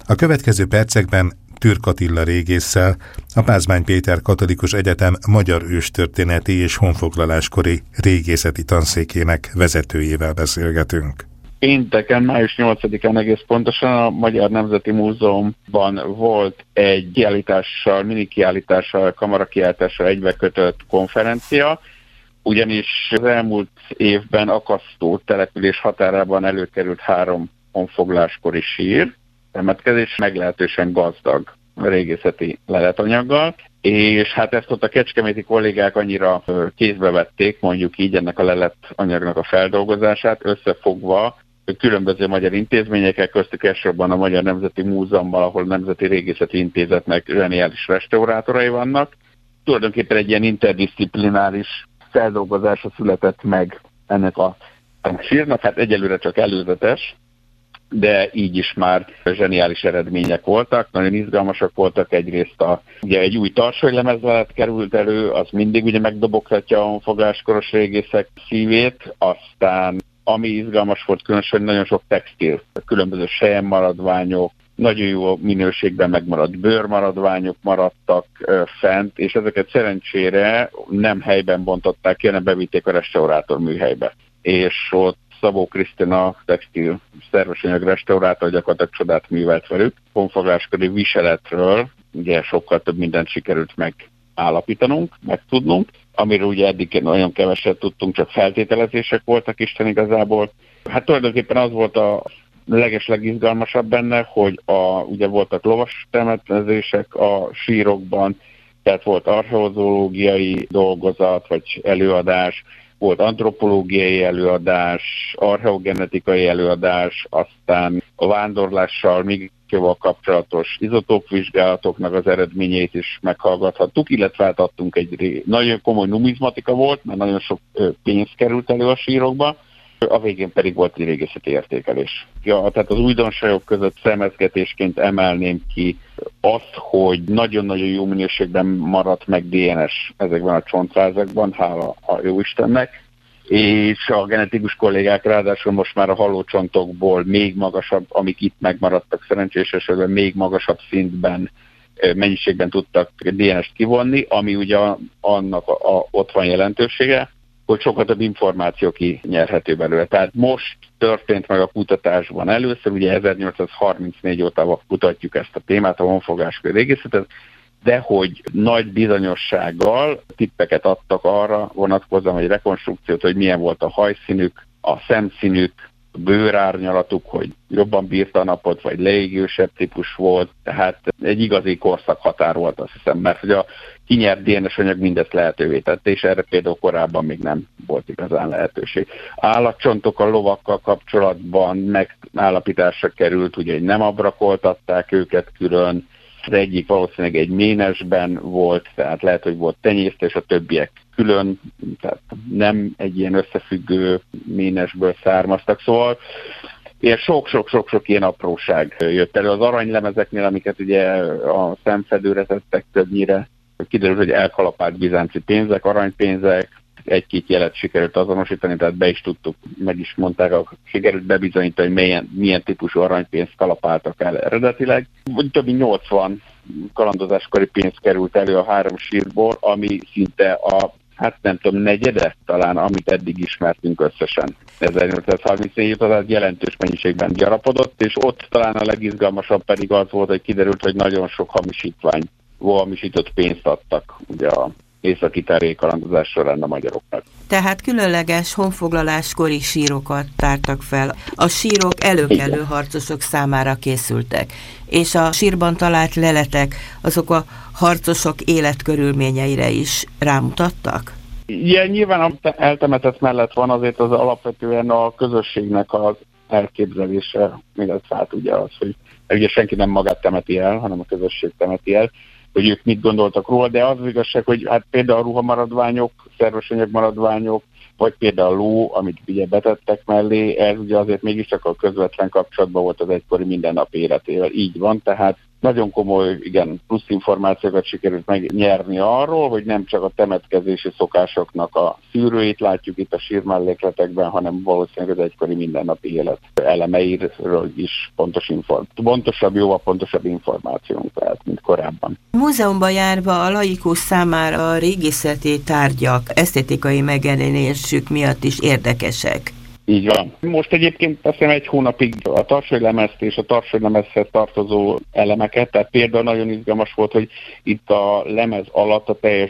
A következő percekben Türk Attila régésszel, a Pázmány Péter Katolikus Egyetem magyar őstörténeti és honfoglaláskori régészeti tanszékének vezetőjével beszélgetünk. Pénteken, május 8-án egész pontosan a Magyar Nemzeti Múzeumban volt egy kiállítással, mini kiállítással, kamarakiállítással egybekötött konferencia, ugyanis az elmúlt évben Akasztó település határában előkerült 3 honfoglaláskori sír, temetkezés meglehetősen gazdag régészeti leletanyaggal, és hát ezt ott a kecskeméti kollégák annyira kézbe vették, mondjuk így ennek a leletanyagnak a feldolgozását, összefogva különböző magyar intézményekkel, köztük elsősorban a Magyar Nemzeti Múzeummal, ahol a Nemzeti Régészeti Intézetnek zseniális restaurátorai vannak. Tulajdonképpen egy ilyen interdisziplináris feldolgozása született meg ennek a sírnak, hát egyelőre csak előzetes, de így is már zseniális eredmények voltak, nagyon izgalmasak voltak. Egyrészt ugye egy új tarsajlemezlelet került elő, az mindig ugye megdobogtatja a honfoglaláskoros régészek szívét, aztán ami izgalmas volt különösen, nagyon sok textil, különböző selyemmaradványok, nagyon jó minőségben megmaradt bőrmaradványok maradtak fent, és ezeket szerencsére nem helyben bontották ki, hanem bevitték a restaurátor műhelybe. És ott Szabó Krisztina textil szervesanyag restaurátor gyakorlatilag csodát művelt velük. Honfoglaláskori viseletről ugye sokkal több mindent sikerült megállapítanunk, megtudnunk, amiről ugye eddig nagyon keveset tudtunk, csak feltételezések voltak Isten igazából. Hát tulajdonképpen az volt a legeslegizgalmasabb benne, hogy ugye voltak lovas temetkezések a sírokban, tehát volt archeozoológiai dolgozat vagy előadás, volt antropológiai előadás, archeogenetikai előadás, aztán a vándorlással, migrációval kapcsolatos izotópvizsgálatoknak az eredményeit is meghallgathattuk, illetve hát adtunk egy nagyon komoly numizmatika volt, mert nagyon sok pénz került elő a sírokba, a végén pedig volt egy régészeti értékelés. Ja, tehát az újdonságok között szemezgetésként emelném ki azt, hogy nagyon-nagyon jó minőségben maradt meg DNS ezekben a csontvázakban, hála a jóistennek, és a genetikus kollégák ráadásul most már a halócsontokból még magasabb, amik itt megmaradtak szerencsés esetben, még magasabb szintben, mennyiségben tudtak DNS-t kivonni, ami ugye annak ott van jelentősége, hogy sokkal több információ kinyerhető belőle. Tehát most történt meg a kutatásban először, ugye 1834 óta kutatjuk ezt a témát, a honfoglaláskori régészetet, de hogy nagy bizonyossággal tippeket adtak arra vonatkozóan, hogy rekonstrukciót, hogy milyen volt a hajszínük, a szemszínük, a bőrárnyalatuk, hogy jobban bírta a napot, vagy leégősebb típus volt, tehát egy igazi korszakhatár volt, azt hiszem, mert hogy a kinyert DNS anyag mindezt lehetővé tette, és erre például korábban még nem volt igazán lehetőség. Állatcsontok a lovakkal kapcsolatban megállapításra került, ugye, hogy nem abrakoltatták őket külön, az egyik valószínűleg egy ménesben volt, tehát lehet, hogy volt tenyésztés, a többiek külön, tehát nem egy ilyen összefüggő ménesből származtak, szóval és sok-sok ilyen apróság jött elő. Az aranylemezeknél, amiket ugye a szemfedőre tettek többnyire, kiderült, hogy elkalapált bizánci pénzek, aranypénzek, egy-két jelet sikerült azonosítani, tehát be is tudtuk, meg is mondták, sikerült bebizonyítani, hogy milyen típusú aranypénzt kalapáltak el eredetileg. Több mint 80 kalandozáskori pénz került elő a 3 sírból, ami szinte hát nem tudom, negyede talán, amit eddig ismertünk összesen. 1834 óta, tehát jelentős mennyiségben gyarapodott, és ott talán a legizgalmasabb pedig az volt, hogy kiderült, hogy nagyon sok hamisított pénzt adtak ugye a északi-teréi kalandozás során a magyaroknak. Tehát különleges honfoglaláskori sírokat tártak fel. A sírok előkelő harcosok számára készültek, és a sírban talált leletek azok a harcosok életkörülményeire is rámutattak? Igen, nyilván a eltemetett mellett van azért az alapvetően a közösségnek az elképzelése, illetve hát ugye az, hogy ugye senki nem magát temeti el, hanem a közösség temeti el, hogy ők mit gondoltak róla, de az igazság, hogy hát például a ruhamaradványok, szervesanyagmaradványok, vagy például a ló, amit ugye betettek mellé, ez ugye azért mégiscsak a közvetlen kapcsolatban volt az egykori mindennapi életével. Így van, tehát nagyon komoly, plusz információkat sikerült megnyerni arról, hogy nem csak a temetkezési szokásoknak a szűrőit látjuk itt a sírmellékletekben, hanem valószínűleg az egykori mindennapi élet elemeiről is jóval pontosabb információnk lehet, mint korábban. Múzeumban járva a laikus számára a régészeti tárgyak esztétikai megjelenésük miatt is érdekesek. Így van. Most egyébként azt hiszem 1 hónapig a tarsolylemezt és a tarsolylemezhez tartozó elemeket, tehát például nagyon izgalmas volt, hogy itt a lemez alatt a teljes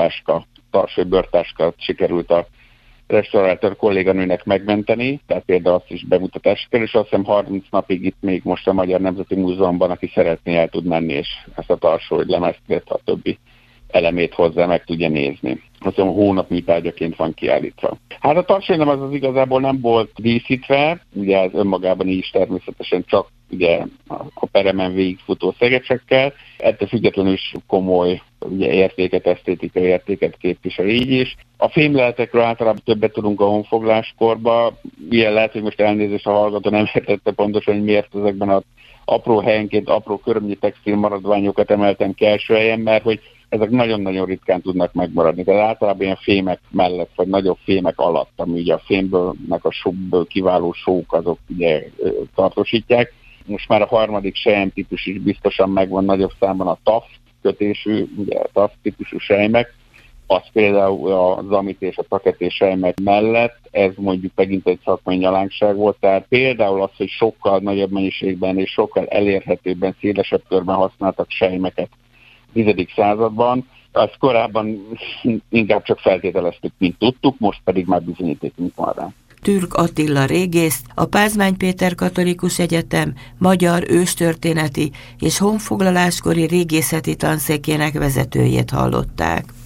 tarsolybőrtáskát sikerült a restaurátor kolléganőnek megmenteni, tehát például azt is bemutatásra kerül, és azt hiszem 30 napig itt még most a Magyar Nemzeti Múzeumban, aki szeretné, el tud menni, és ezt a tarsolylemezt, a többi elemét hozzá meg tudja nézni. Azt hiszem, hónapnyi tárgyaként van kiállítva. Hát a tarsolylemez az igazából nem volt díszítve, ugye ez önmagában is természetesen csak ugye a peremen végigfutó szegecsekkel, ettől függetlenül is komoly ugye, értéket, esztétikai értéket képvisel így is. A fémleletekről általában többet tudunk a honfogláskorban, ilyen lehet, hogy most elnézést a hallgató nem értette pontosan, hogy miért ezekben az apró helyenként apró körömnyi textil maradványokat emeltem ki első helyen, mert hogy ezek nagyon-nagyon ritkán tudnak megmaradni. Tehát általában ilyen fémek mellett, vagy nagyobb fémek alatt, ami ugye a fémből, meg a sókből kiváló sók, azok ugye tartósítják. Most már a harmadik selyem típus is biztosan megvan nagyobb számban a TAF kötésű, ugye a TAF típusú selymek. Az például a zamit és a taketés selymek mellett, ez mondjuk megint egy szakmai nyalánkság volt, tehát például az, hogy sokkal nagyobb mennyiségben és sokkal elérhetőbben, szélesebb körben használtak sejmeket a 10. században, azt korábban inkább csak feltételeztük, mint tudtuk, most pedig már bizonyítékunk van rá. Türk Attila régész, a Pázmány Péter Katolikus Egyetem magyar őstörténeti és honfoglaláskori régészeti tanszékének vezetőjét hallották.